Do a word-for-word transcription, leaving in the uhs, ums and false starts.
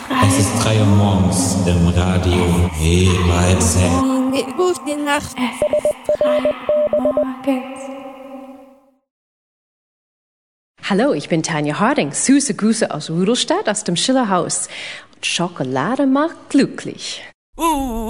Es ist drei Uhr morgens im Radio E drei S M. Gute Nacht. Es ist drei Uhr morgens. Hallo, ich bin Tanja Harding. Süße Grüße aus Rudolstadt, aus dem Schillerhaus. Und Schokolade macht glücklich. Uh.